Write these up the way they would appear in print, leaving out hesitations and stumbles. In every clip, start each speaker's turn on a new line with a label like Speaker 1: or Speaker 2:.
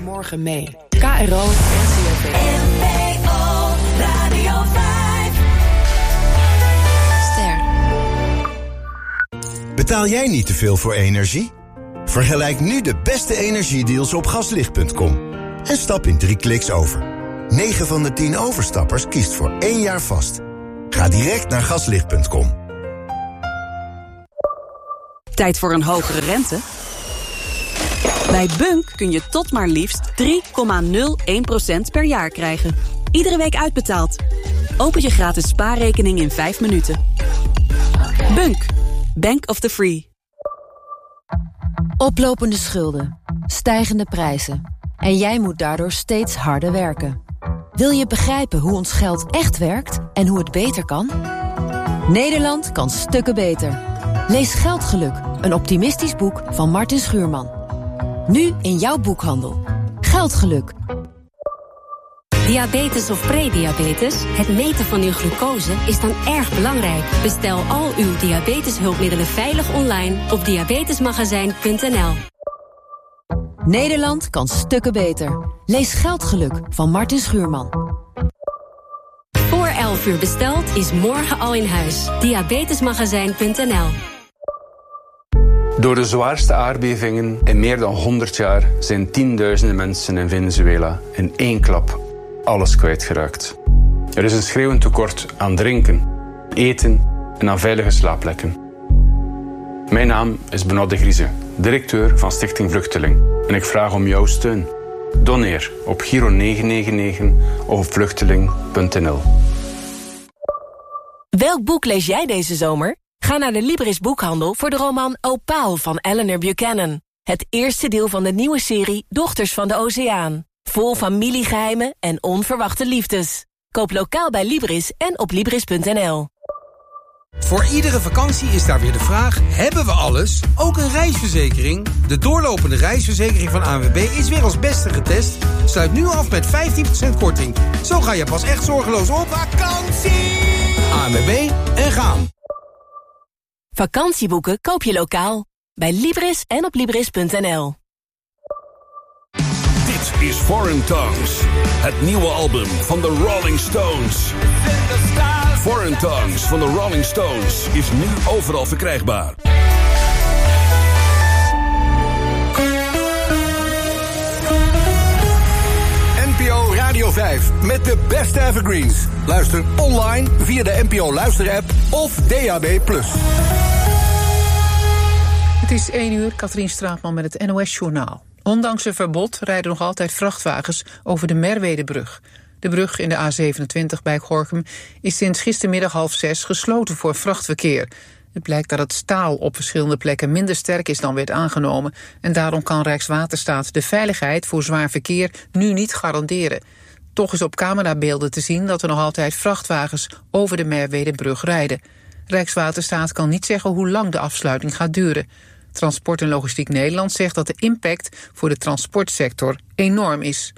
Speaker 1: morgen mee. KRO NCRV.
Speaker 2: NPO Radio 5.
Speaker 1: Ster.
Speaker 3: Betaal jij niet te veel voor energie? Vergelijk nu de beste energiedeals op gaslicht.com. En stap in 3 kliks over. 9 van de 10 overstappers kiest voor 1 jaar vast. Ga direct naar gaslicht.com.
Speaker 4: Tijd voor een hogere rente? Bij Bunk kun je tot maar liefst 3,01% per jaar krijgen. Iedere week uitbetaald. Open je gratis spaarrekening in 5 minuten. Bunk. Bank of the Free.
Speaker 5: Oplopende schulden. Stijgende prijzen. En jij moet daardoor steeds harder werken. Wil je begrijpen hoe ons geld echt werkt en hoe het beter kan? Nederland kan stukken beter. Lees Geldgeluk, een optimistisch boek van Martin Schuurman. Nu in jouw boekhandel. Geldgeluk.
Speaker 6: Diabetes of prediabetes? Het meten van uw glucose is dan erg belangrijk. Bestel al uw diabeteshulpmiddelen veilig online op diabetesmagazijn.nl.
Speaker 5: Nederland kan stukken beter. Lees Geldgeluk van Martin Schuurman.
Speaker 6: Voor 11 uur besteld is morgen al in huis. Diabetesmagazijn.nl.
Speaker 7: Door de zwaarste aardbevingen in meer dan 100 jaar zijn tienduizenden mensen in Venezuela in 1 klap alles kwijtgeraakt. Er is een schreeuwend tekort aan drinken, eten en aan veilige slaapplekken. Mijn naam is Benoît de Grieze, directeur van Stichting Vluchteling. En ik vraag om jouw steun. Doneer op Giro 999 of op vluchteling.nl.
Speaker 8: Welk boek lees jij deze zomer? Ga naar de Libris boekhandel voor de roman Opaal van Eleanor Buchanan. Het eerste deel van de nieuwe serie Dochters van de Oceaan. Vol familiegeheimen en onverwachte liefdes. Koop lokaal bij Libris en op Libris.nl.
Speaker 9: Voor iedere vakantie is daar weer de vraag, hebben we alles? Ook een reisverzekering? De doorlopende reisverzekering van ANWB is weer als beste getest. Sluit nu af met 15% korting. Zo ga je pas echt zorgeloos op vakantie. ANWB en gaan.
Speaker 8: Vakantieboeken koop je lokaal. Bij Libris en op Libris.nl.
Speaker 10: Dit is Foreign Tongues, het nieuwe album van de Rolling Stones. Foreign Tongues van de Rolling Stones is nu overal verkrijgbaar.
Speaker 11: NPO Radio 5 met de beste evergreens. Luister online via de NPO Luisterapp of DAB+.
Speaker 12: Het is 1 uur, Katrien Straatman met het NOS-journaal. Ondanks een verbod rijden nog altijd vrachtwagens over de Merwedebrug. De brug in de A27 bij Gorinchem is sinds gistermiddag 5:30 gesloten voor vrachtverkeer. Het blijkt dat het staal op verschillende plekken minder sterk is dan werd aangenomen. En daarom kan Rijkswaterstaat de veiligheid voor zwaar verkeer nu niet garanderen. Toch is op camerabeelden te zien dat er nog altijd vrachtwagens over de Merwedebrug rijden. Rijkswaterstaat kan niet zeggen hoe lang de afsluiting gaat duren. Transport en Logistiek Nederland zegt dat de impact voor de transportsector enorm is.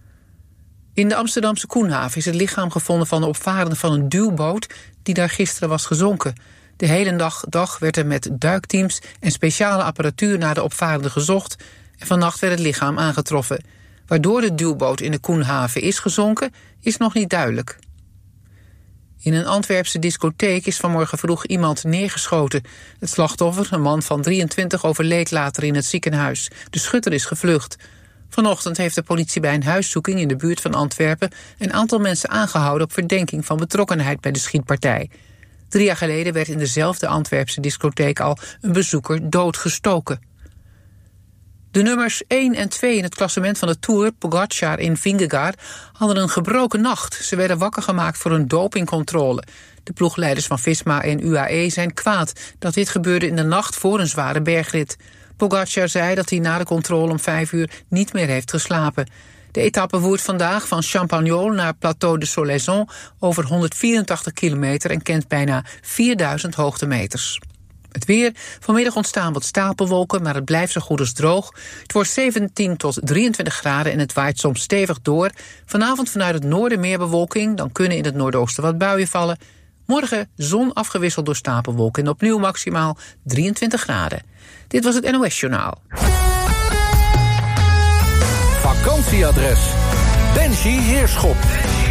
Speaker 12: In de Amsterdamse Koenhaven is het lichaam gevonden van de opvarende van een duwboot die daar gisteren was gezonken. De hele dag werd er met duikteams en speciale apparatuur naar de opvarende gezocht en vannacht werd het lichaam aangetroffen. Waardoor de duwboot in de Koenhaven is gezonken, is nog niet duidelijk. In een Antwerpse discotheek is vanmorgen vroeg iemand neergeschoten. Het slachtoffer, een man van 23, overleed later in het ziekenhuis. De schutter is gevlucht. Vanochtend heeft de politie bij een huiszoeking in de buurt van Antwerpen een aantal mensen aangehouden op verdenking van betrokkenheid bij de schietpartij. 3 jaar geleden werd in dezelfde Antwerpse discotheek al een bezoeker doodgestoken. De nummers 1 en 2 in het klassement van de Tour, Pogačar en Vingegaard, hadden een gebroken nacht. Ze werden wakker gemaakt voor een dopingcontrole. De ploegleiders van Visma en UAE zijn kwaad dat dit gebeurde in de nacht voor een zware bergrit. Pogačar zei dat hij na de controle om 5 uur niet meer heeft geslapen. De etappe voert vandaag van Champagnol naar Plateau de Solaison over 184 kilometer en kent bijna 4000 hoogtemeters. Het weer. Vanmiddag ontstaan wat stapelwolken, maar het blijft zo goed als droog. Het wordt 17 tot 23 graden en het waait soms stevig door. Vanavond vanuit het noorden meer bewolking, dan kunnen in het noordoosten wat buien vallen. Morgen zon afgewisseld door stapelwolken en opnieuw maximaal 23 graden. Dit was het NOS Journaal.
Speaker 11: Vakantie koffieadres. Benji Heerschop.